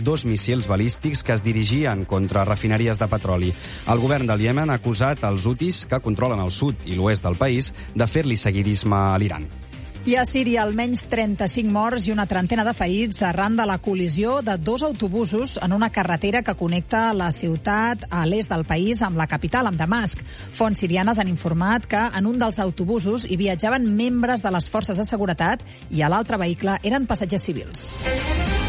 2 míssils balístics que es dirigien contra refineries de petroli. El govern del Iemen ha acusat els hutis, que controlen el sud i l'oest del país, de fer-li seguidisme a l'Iran. I a Síria, almenys 35 morts i una trentena de ferits arran de la col·lisió de 2 autobusos en una carretera que connecta la ciutat a l'est del país amb la capital, amb Damasc. Fonts sirianes han informat que en un dels autobusos hi viatjaven membres de les forces de seguretat i a l'altre vehicle eren passatgers civils.